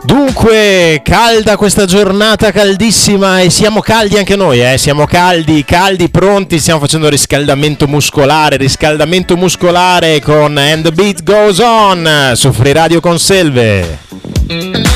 Dunque, calda questa giornata, caldissima, e siamo caldi anche noi, siamo caldi, pronti, stiamo facendo riscaldamento muscolare con And the Beat Goes On su Free Radio con Selve.